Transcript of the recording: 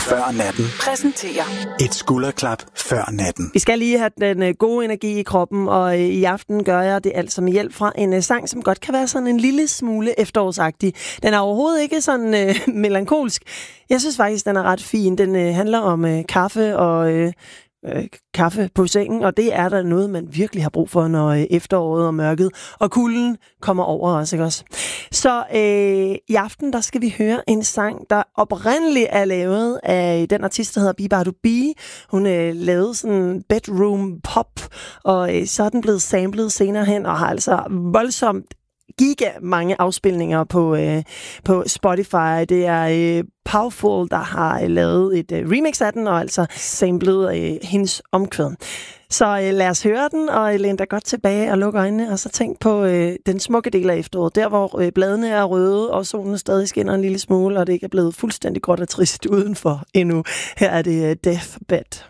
før natten præsenterer et skulderklap før natten. Vi skal lige have den gode energi i kroppen, og i aften gør jeg det altså med hjælp fra en sang, som godt kan være sådan en lille smule efterårsagtig. Den er overhovedet ikke sådan melankolsk. Jeg synes faktisk, den er ret fin. Den handler om kaffe og kaffe på sengen, og det er der noget, man virkelig har brug for, når efteråret og mørket og kulden kommer over os, ikke også? Så i aften, der skal vi høre en sang, der oprindeligt er lavet af den artist, der hedder Bibadu B. Hun lavede sådan bedroom pop, og så er den blevet samlet senere hen, og har altså voldsomt giga mange afspilninger på Spotify. Det er Powerful, der har lavet et remix af den, og altså samlet hendes omkvæd. Så lad os høre den, og læn dig godt tilbage og luk øjnene, og så tænk på den smukke del af efteråret. Der, hvor bladene er røde, og solen stadig skinner en lille smule, og det ikke er blevet fuldstændig gråt og trist udenfor endnu. Her er det Deathbed.